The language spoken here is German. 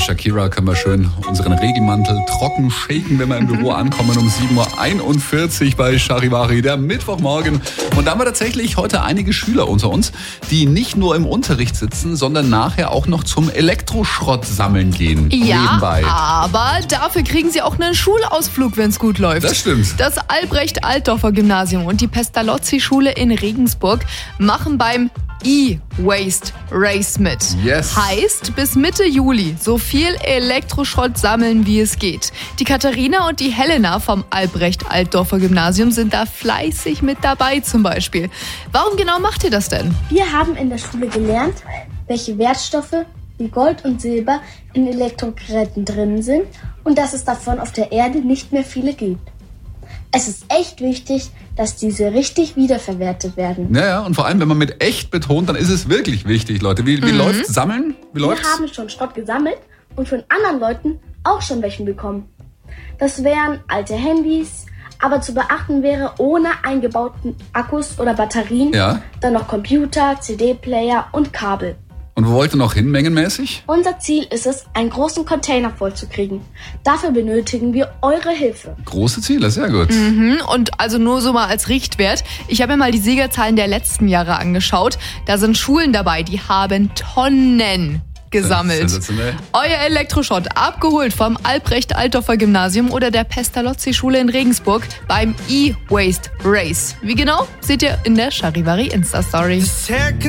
Shakira können wir schön unseren Regenmantel trocken shaken, wenn wir im Büro ankommen um 7.41 Uhr bei Charivari, der Mittwochmorgen. Und da haben wir tatsächlich heute einige Schüler unter uns, die nicht nur im Unterricht sitzen, sondern nachher auch noch zum Elektroschrott sammeln gehen. Ja, nebenbei. aber dafür kriegen sie auch einen Schulausflug, wenn es gut läuft. Das stimmt. Das Albrecht-Altdorfer Gymnasium und die Pestalozzi-Schule in Regensburg machen beim E-Waste Race mit. Yes. Heißt, bis Mitte Juli so viel Elektroschrott sammeln, wie es geht. Die Katharina und die Helena vom Albrecht-Altdorfer Gymnasium sind da fleißig mit dabei zum Beispiel. Warum genau macht ihr das denn? Wir haben in der Schule gelernt, welche Wertstoffe wie Gold und Silber in Elektrogeräten drin sind und dass es davon auf der Erde nicht mehr viele gibt. Es ist echt wichtig, dass diese richtig wiederverwertet werden. Ja, und vor allem, wenn man mit echt betont, dann ist es wirklich wichtig, Leute. Wie läuft's? Sammeln? Wie läuft's? Wir haben schon Schrott gesammelt und von anderen Leuten auch schon welchen bekommen. Das wären alte Handys, aber zu beachten wäre, ohne eingebauten Akkus oder Batterien, dann noch Computer, CD-Player und Kabel. Und wo wollt ihr noch hin, mengenmäßig? Unser Ziel ist es, einen großen Container vollzukriegen. Dafür benötigen wir eure Hilfe. Große Ziele, sehr gut. Und also nur so mal als Richtwert. Ich habe mir mal die Siegerzahlen der letzten Jahre angeschaut. Da sind Schulen dabei, die haben Tonnen gesammelt. Sensationell. Euer Elektroschrott abgeholt vom Albrecht-Altdorfer Gymnasium oder der Pestalozzi-Schule in Regensburg beim E-Waste Race. Wie genau, seht ihr in der Charivari Insta-Story.